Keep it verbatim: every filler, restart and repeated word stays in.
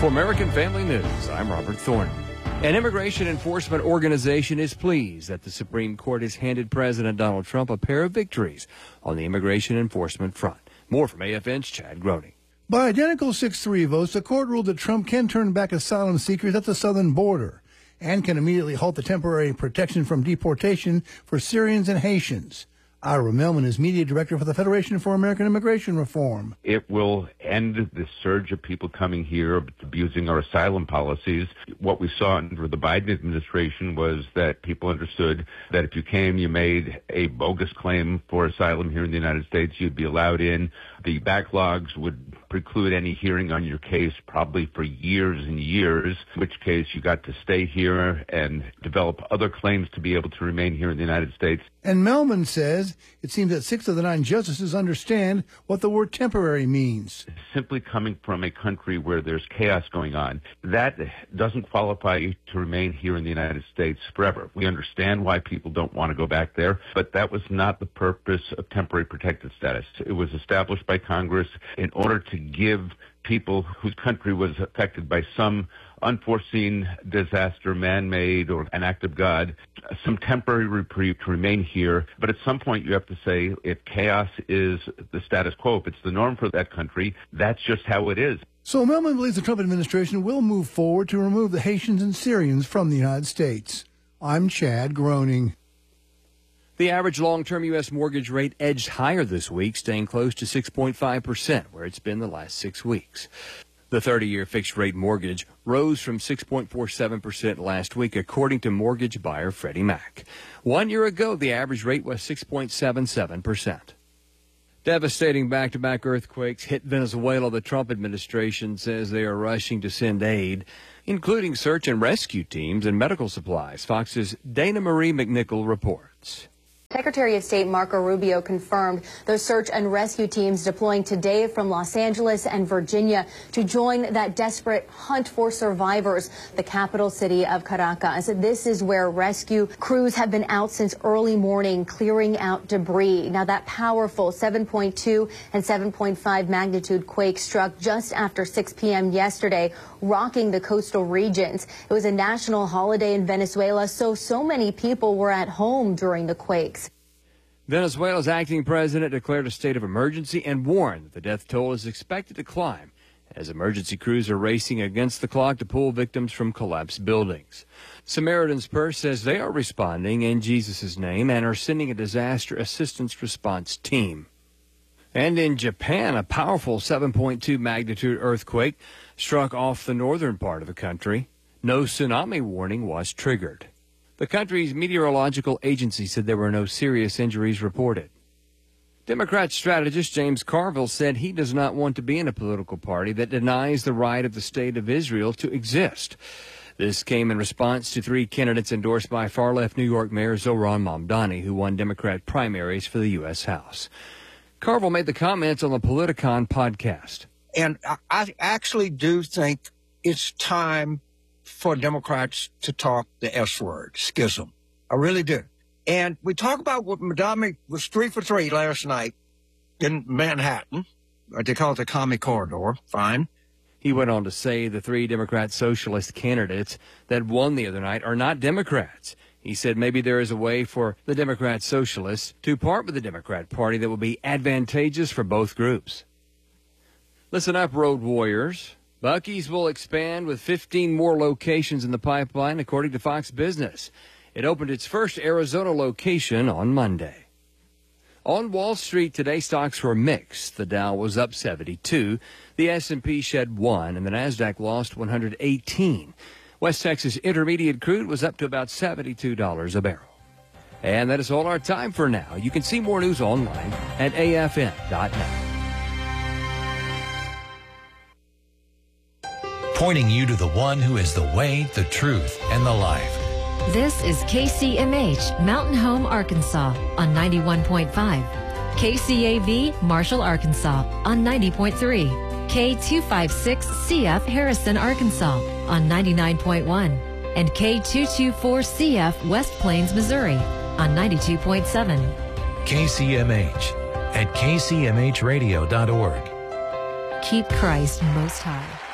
For American Family News, I'm Robert Thornton. An immigration enforcement organization is pleased that the Supreme Court has handed President Donald Trump a pair of victories on the immigration enforcement front. More from A F N's Chad Groening. By identical six three votes, the court ruled that Trump can turn back asylum seekers at the southern border and can immediately halt the temporary protection from deportation for Syrians and Haitians. Ira Melman is media director for the Federation for American Immigration Reform. It will end the surge of people coming here abusing our asylum policies. What we saw under the Biden administration was that people understood that if you came, you made a bogus claim for asylum here in the United States, you'd be allowed in. The backlogs would preclude any hearing on your case probably for years and years, in which case you got to stay here and develop other claims to be able to remain here in the United States. And Melman says it seems that six of the nine justices understand what the word temporary means. Simply coming from a country where there's chaos going on, that doesn't qualify you to remain here in the United States forever. We understand why people don't want to go back there, but that was not the purpose of temporary protected status. It was established by Congress in order to give people whose country was affected by some unforeseen disaster, man-made or an act of God, some temporary reprieve to remain here. But at some point you have to say, if chaos is the status quo, if it's the norm for that country, that's just how it is. So Melman believes the Trump administration will move forward to remove the Haitians and Syrians from the United States. I'm Chad Groening. The average long-term U S mortgage rate edged higher this week, staying close to six point five percent, where it's been the last six weeks. The thirty-year fixed-rate mortgage rose from six point four seven percent last week, according to mortgage buyer Freddie Mac. One year ago, the average rate was six point seven seven percent. Devastating back-to-back earthquakes hit Venezuela. The Trump administration says they are rushing to send aid, including search and rescue teams and medical supplies. Fox's Dana Marie McNichol reports. Secretary of State Marco Rubio confirmed those search and rescue teams deploying today from Los Angeles and Virginia to join that desperate hunt for survivors, the capital city of Caracas. This is where rescue crews have been out since early morning clearing out debris. Now, that powerful seven point two and seven point five magnitude quake struck just after six p m yesterday, rocking the coastal regions. It was a national holiday in Venezuela, so so many people were at home during the quakes. Venezuela's acting president declared a state of emergency and warned that the death toll is expected to climb as emergency crews are racing against the clock to pull victims from collapsed buildings. Samaritan's Purse says they are responding in Jesus' name and are sending a disaster assistance response team. And in Japan, a powerful seven point two magnitude earthquake struck off the northern part of the country. No tsunami warning was triggered. The country's meteorological agency said there were no serious injuries reported. Democrat strategist James Carville said he does not want to be in a political party that denies the right of the state of Israel to exist. This came in response to three candidates endorsed by far-left New York Mayor Zohran Mamdani, who won Democrat primaries for the U S House. Carville made the comments on the Politicon podcast. And I actually do think it's time for Democrats to talk the S word, schism. I really do. And we talk about what Mamdani was three for three last night in Manhattan. They call it the Commie Corridor. Fine. He went on to say the three Democrat socialist candidates that won the other night are not Democrats. He said maybe there is a way for the Democrat socialists to part with the Democrat Party that will be advantageous for both groups. Listen up, Road Warriors. Buc-ee's will expand with fifteen more locations in the pipeline, according to Fox Business. It opened its first Arizona location on Monday. On Wall Street today, stocks were mixed. The Dow was up seventy-two, the S and P shed one, and the Nasdaq lost one hundred eighteen. West Texas Intermediate crude was up to about seventy-two dollars a barrel. And that is all our time for now. You can see more news online at A F N dot net. Pointing you to the one who is the way, the truth, and the life. This is K C M H, Mountain Home, Arkansas, on ninety-one point five. K C A V, Marshall, Arkansas, on ninety point three. K two fifty-six C F, Harrison, Arkansas, on ninety-nine point one. And K two twenty-four C F, West Plains, Missouri, on ninety-two point seven. K C M H at K C M H radio dot org. Keep Christ most high.